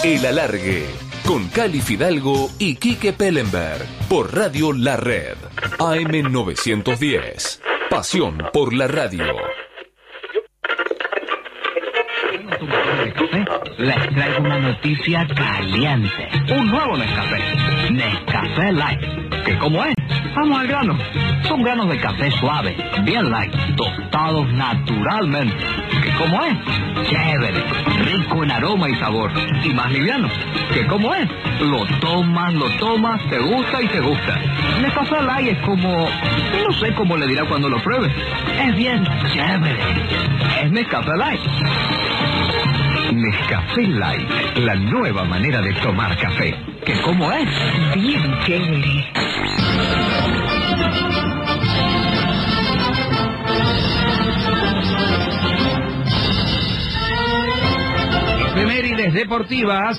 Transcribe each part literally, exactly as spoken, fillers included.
El Alargue, con Cali Fidalgo y Quique Pellenberg, por Radio La Red, A M novecientos diez. Pasión por la radio. Les traigo una noticia caliente. Un nuevo Nescafé. Nescafé Light. ¿Qué cómo es? Vamos al grano. Son granos de café suave, bien light, tostados naturalmente. ¿Qué cómo es? Chévere, rico en aroma y sabor. Y más liviano. ¿Qué cómo es? Lo tomas, lo tomas, te gusta y te gusta. Nescafé Light es como... no sé cómo le dirá cuando lo pruebe. Es bien chévere. Es Nescafé Light. Nescafé Light, la nueva manera de tomar café. ¿Qué cómo es? Bien chévere. Efemérides deportivas.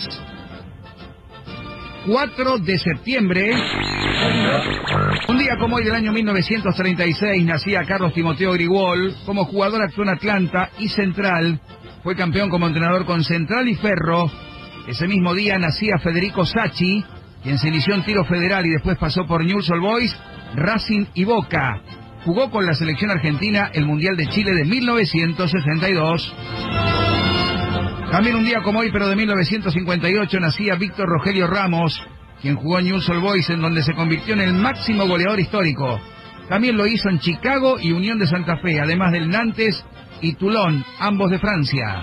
cuatro de septiembre. Un día como hoy del año mil novecientos treinta y seis nacía Carlos Timoteo Grigol. Como jugador actuó en Atlanta y Central. Fue campeón como entrenador con Central y Ferro. Ese mismo día nacía Federico Sacchi, quien se inició en tiro federal y después pasó por Newell's Old Boys, Racing y Boca. Jugó con la selección argentina el Mundial de Chile de mil novecientos sesenta y dos. También un día como hoy, pero de mil novecientos cincuenta y ocho, nacía Víctor Rogelio Ramos, quien jugó en Newell's Old Boys, en donde se convirtió en el máximo goleador histórico. También lo hizo en Chicago y Unión de Santa Fe, además del Nantes y Toulon, ambos de Francia.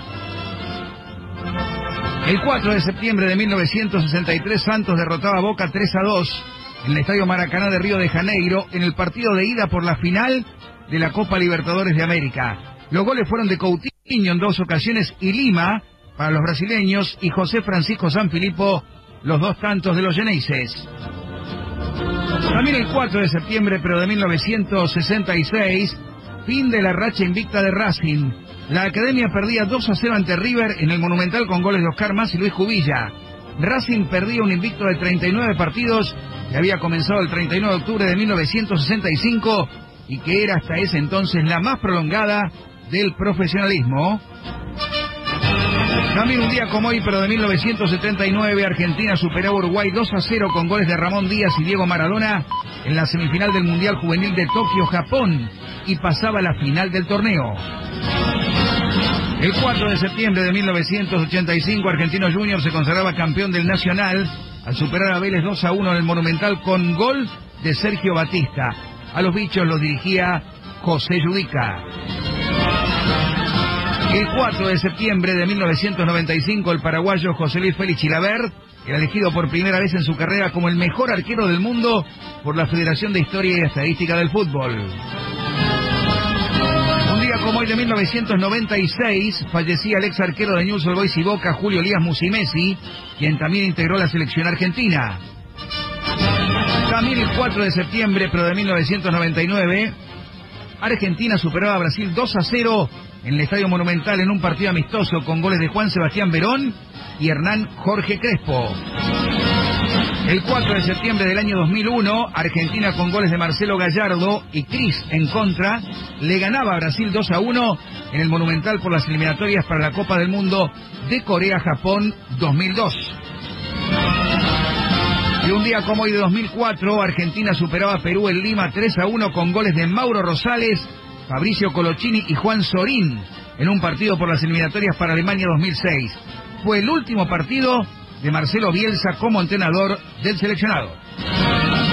El cuatro de septiembre de mil novecientos sesenta y tres, Santos derrotaba a Boca tres a dos en el Estadio Maracaná de Río de Janeiro en el partido de ida por la final de la Copa Libertadores de América. Los goles fueron de Coutinho en dos ocasiones y Lima para los brasileños y José Francisco Sanfilippo los dos tantos de los Geneises. También el cuatro de septiembre, pero de mil novecientos sesenta y seis, fin de la racha invicta de Racing. La Academia perdía dos a cero ante River en el Monumental con goles de Oscar Mas y Luis Jubilla. Racing perdía un invicto de treinta y nueve partidos que había comenzado el treinta y nueve de octubre de mil novecientos sesenta y cinco y que era hasta ese entonces la más prolongada del profesionalismo. También un día como hoy, pero de mil novecientos setenta y nueve, Argentina superaba a Uruguay dos a cero con goles de Ramón Díaz y Diego Maradona en la semifinal del Mundial Juvenil de Tokio, Japón, y pasaba a la final del torneo. El cuatro de septiembre de mil novecientos ochenta y cinco, Argentino Junior se consagraba campeón del Nacional al superar a Vélez dos a uno en el Monumental con gol de Sergio Batista. A los bichos los dirigía José Yudica. El cuatro de septiembre de mil novecientos noventa y cinco, el paraguayo José Luis Félix Chilavert era elegido por primera vez en su carrera como el mejor arquero del mundo por la Federación de Historia y Estadística del Fútbol. Un día como hoy de mil novecientos noventa y seis, fallecía el ex arquero de Newell's Old Boys y Boca, Julio Elías Musimesi, quien también integró la selección argentina. También el cuatro de septiembre, pero de mil novecientos noventa y nueve, Argentina superaba a Brasil dos a cero en el Estadio Monumental en un partido amistoso con goles de Juan Sebastián Verón y Hernán Jorge Crespo. El cuatro de septiembre del año dos mil uno, Argentina con goles de Marcelo Gallardo y Cris en contra, le ganaba a Brasil dos a uno en el Monumental por las eliminatorias para la Copa del Mundo de Corea-Japón dos mil dos. Y un día como hoy de dos mil cuatro, Argentina superaba a Perú en Lima tres a uno con goles de Mauro Rosales, Fabricio Colochini y Juan Sorín en un partido por las eliminatorias para Alemania dos mil seis. Fue el último partido de Marcelo Bielsa como entrenador del seleccionado.